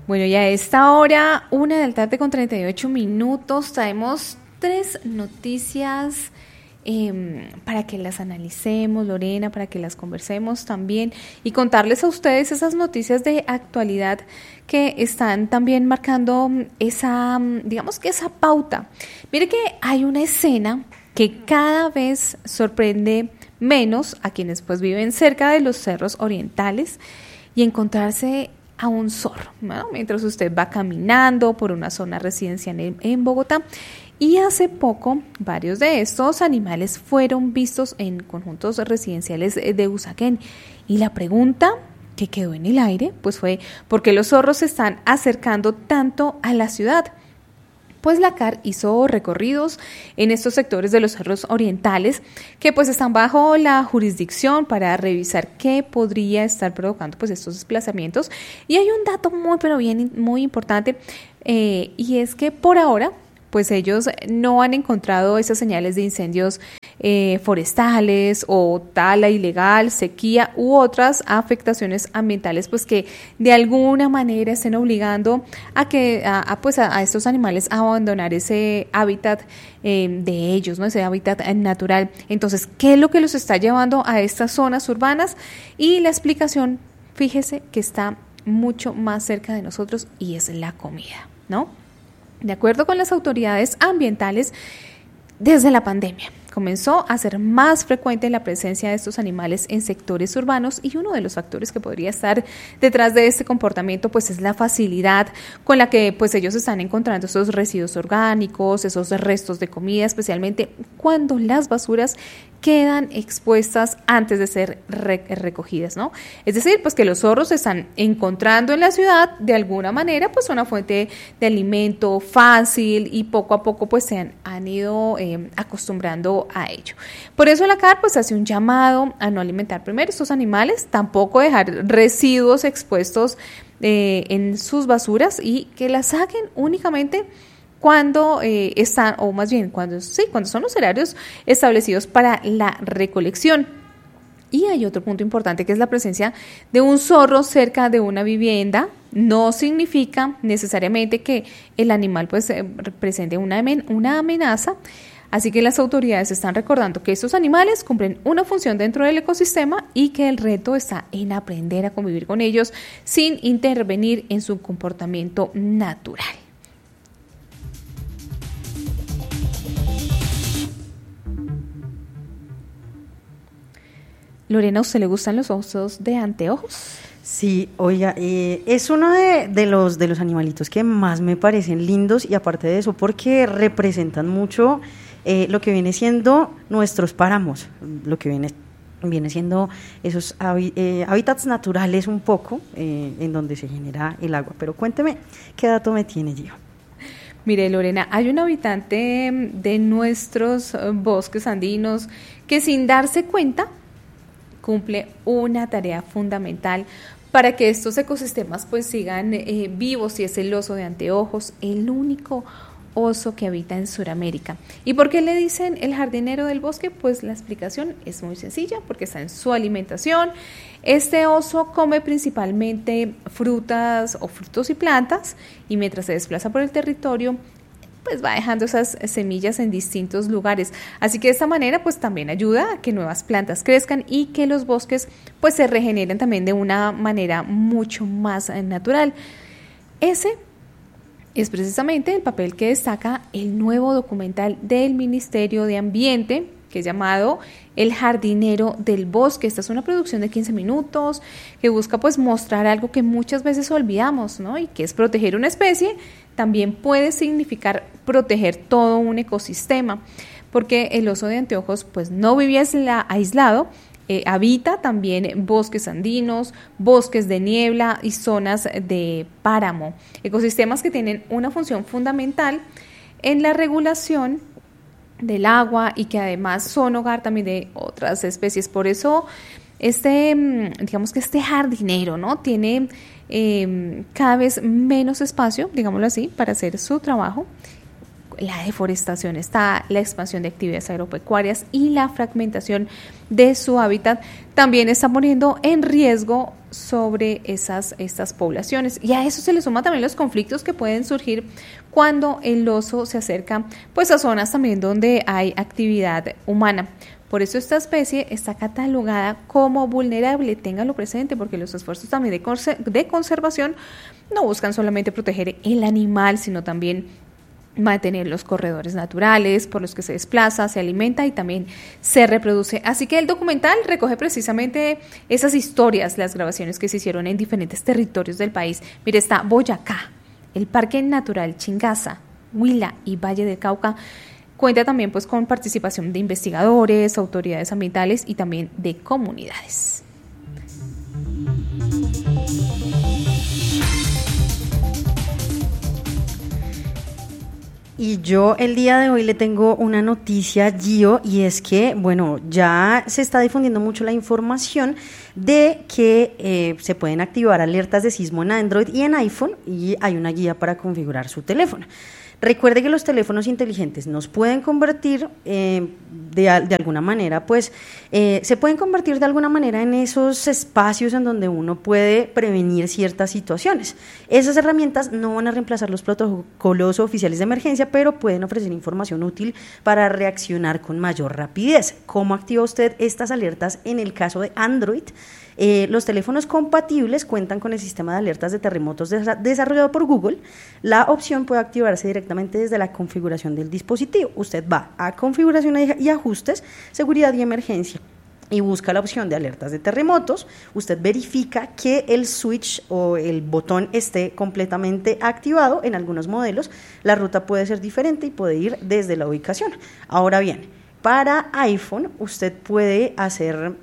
Bueno, y a esta hora, 1:38 traemos 3 noticias para que las analicemos, Lorena, para que las conversemos también y contarles a ustedes esas noticias de actualidad que están también marcando esa, digamos que esa pauta. Mire que hay una escena que cada vez sorprende menos a quienes pues viven cerca de los cerros orientales y encontrarse a un zorro, ¿no? Mientras usted va caminando por una zona residencial en Bogotá. Y hace poco, varios de estos animales fueron vistos en conjuntos residenciales de Usaquén. Y la pregunta que quedó en el aire, pues fue, ¿por qué los zorros se están acercando tanto a la ciudad? Pues la CAR hizo recorridos en estos sectores de los cerros orientales que pues están bajo la jurisdicción para revisar qué podría estar provocando pues estos desplazamientos. Y hay un dato muy importante y es que por ahora pues ellos no han encontrado esas señales de incendios forestales o tala ilegal, sequía u otras afectaciones ambientales pues que de alguna manera estén obligando a estos animales a abandonar ese hábitat de ellos, ¿no? Ese hábitat natural. Entonces, ¿qué es lo que los está llevando a estas zonas urbanas? Y la explicación, fíjese que está mucho más cerca de nosotros y es la comida, ¿no? De acuerdo con las autoridades ambientales, desde la pandemia comenzó a ser más frecuente la presencia de estos animales en sectores urbanos y uno de los factores que podría estar detrás de este comportamiento pues es la facilidad con la que pues ellos están encontrando esos residuos orgánicos, esos restos de comida, especialmente cuando las basuras quedan expuestas antes de ser recogidas, ¿no? Es decir, pues que los zorros se están encontrando en la ciudad de alguna manera, pues una fuente de alimento fácil y poco a poco pues se han ido acostumbrando a ello. Por eso la CAR pues hace un llamado a no alimentar primero estos animales, tampoco dejar residuos expuestos en sus basuras y que las saquen únicamente cuando están, o más bien cuando son los horarios establecidos para la recolección. Y hay otro punto importante que es la presencia de un zorro cerca de una vivienda. No significa necesariamente que el animal pues presente una amenaza. Así que las autoridades están recordando que estos animales cumplen una función dentro del ecosistema y que el reto está en aprender a convivir con ellos sin intervenir en su comportamiento natural. Lorena, ¿a usted le gustan los osos de anteojos? Sí, oiga, es uno de los animalitos que más me parecen lindos y aparte de eso porque representan mucho lo que viene siendo nuestros páramos, lo que viene siendo esos hábitats naturales un poco en donde se genera el agua. Pero cuénteme, ¿qué dato me tiene, Gio? Mire, Lorena, hay un habitante de nuestros bosques andinos que sin darse cuenta cumple una tarea fundamental para que estos ecosistemas pues sigan vivos y es el oso de anteojos, el único oso que habita en Sudamérica. ¿Y por qué le dicen el jardinero del bosque? Pues la explicación es muy sencilla, porque está en su alimentación. Este oso come principalmente frutas o frutos y plantas y mientras se desplaza por el territorio pues va dejando esas semillas en distintos lugares. Así que de esta manera pues también ayuda a que nuevas plantas crezcan y que los bosques pues se regeneren también de una manera mucho más natural. Ese es precisamente el papel que destaca el nuevo documental del Ministerio de Ambiente, que es llamado El jardinero del bosque. Esta es una producción de 15 minutos que busca pues mostrar algo que muchas veces olvidamos, ¿no? Y que es proteger una especie, también puede significar proteger todo un ecosistema, porque el oso de anteojos pues no vive aislado, habita también bosques andinos, bosques de niebla y zonas de páramo, ecosistemas que tienen una función fundamental en la regulación del agua y que además son hogar también de otras especies. Por eso digamos que este jardinero, ¿no? Tiene cada vez menos espacio, digámoslo así, para hacer su trabajo la deforestación está, la expansión de actividades agropecuarias y la fragmentación de su hábitat también está poniendo en riesgo sobre estas poblaciones. Y a eso se le suma también los conflictos que pueden surgir cuando el oso se acerca pues a zonas también donde hay actividad humana. Por eso esta especie está catalogada como vulnerable, téngalo presente, porque los esfuerzos también de conservación no buscan solamente proteger el animal, sino también mantener los corredores naturales por los que se desplaza, se alimenta y también se reproduce. Así que el documental recoge precisamente esas historias, las grabaciones que se hicieron en diferentes territorios del país. Mire, está Boyacá, el Parque Natural Chingaza, Huila y Valle del Cauca. Cuenta también pues con participación de investigadores, autoridades ambientales y también de comunidades. Y yo el día de hoy le tengo una noticia, Gio, y es que, bueno, ya se está difundiendo mucho la información de que se pueden activar alertas de sismo en Android y en iPhone, y hay una guía para configurar su teléfono. Recuerde que los teléfonos inteligentes nos pueden convertir de alguna manera, pues se pueden convertir de alguna manera en esos espacios en donde uno puede prevenir ciertas situaciones. Esas herramientas no van a reemplazar los protocolos oficiales de emergencia, pero pueden ofrecer información útil para reaccionar con mayor rapidez. ¿Cómo activa usted estas alertas en el caso de Android? Los teléfonos compatibles cuentan con el sistema de alertas de terremotos desarrollado por Google. La opción puede activarse directamente desde la configuración del dispositivo. Usted va a configuración y ajustes, seguridad y emergencia, y busca la opción de alertas de terremotos. Usted verifica que el switch o el botón esté completamente activado. En algunos modelos la ruta puede ser diferente y puede ir desde la ubicación. Ahora bien, para iPhone usted puede hacer,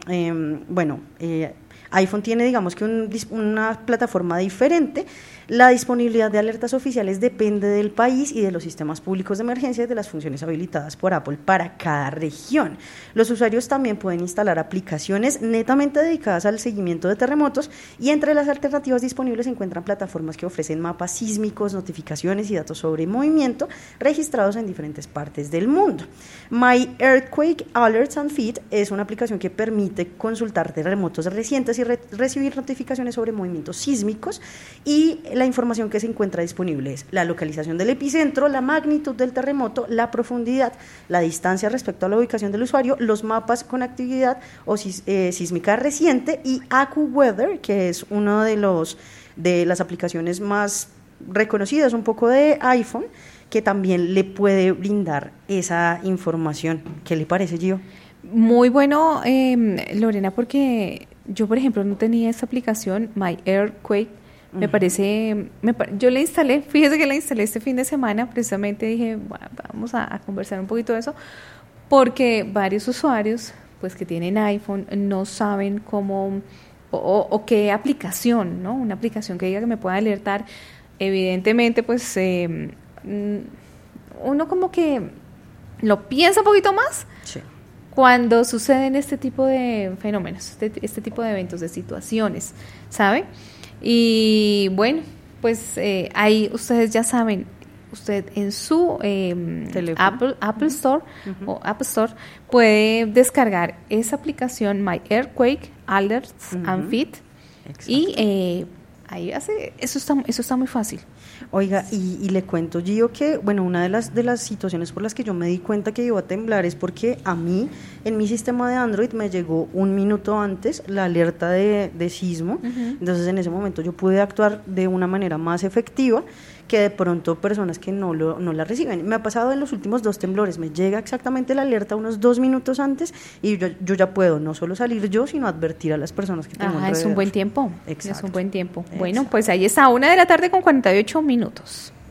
iPhone tiene, digamos que una plataforma diferente. La disponibilidad de alertas oficiales depende del país y de los sistemas públicos de emergencia y de las funciones habilitadas por Apple para cada región. Los usuarios también pueden instalar aplicaciones netamente dedicadas al seguimiento de terremotos, y entre las alternativas disponibles se encuentran plataformas que ofrecen mapas sísmicos, notificaciones y datos sobre movimiento registrados en diferentes partes del mundo. My Earthquake Alerts and Feed es una aplicación que permite consultar terremotos recientes y recibir notificaciones sobre movimientos sísmicos, y la información que se encuentra disponible es la localización del epicentro, la magnitud del terremoto, la profundidad, la distancia respecto a la ubicación del usuario, los mapas con actividad sísmica reciente, y AccuWeather, que es uno de las aplicaciones más reconocidas un poco de iPhone, que también le puede brindar esa información. ¿Qué le parece, Gio? Muy bueno, Lorena, porque yo, por ejemplo, no tenía esa aplicación, My Earthquake. Me parece, yo la instalé, fíjese que la instalé este fin de semana, precisamente dije, bueno, vamos a conversar un poquito de eso, porque varios usuarios pues que tienen iPhone no saben cómo o qué aplicación, ¿no? Una aplicación que diga que me pueda alertar. Evidentemente, pues uno como que lo piensa un poquito más. Sí. Cuando suceden este tipo de fenómenos, este tipo de eventos, de situaciones, ¿sabe? Y bueno, pues ahí ustedes ya saben, usted en su Apple Store o App Store puede descargar esa aplicación My Earthquake Alerts and Feed. Y ahí eso está muy fácil. Oiga, y le cuento, Gio, que bueno, una de las situaciones por las que yo me di cuenta que iba a temblar es porque a mí, en mi sistema de Android, me llegó un minuto antes la alerta de sismo. Entonces en ese momento yo pude actuar de una manera más efectiva que de pronto personas que no la reciben. Me ha pasado en los últimos 2 temblores, me llega exactamente la alerta unos 2 minutos antes, y yo ya puedo no solo salir yo, sino advertir a las personas que tengo alrededor. Es un buen tiempo. Exacto. Es un buen tiempo. Bueno, pues ahí está, 1:48 p.m.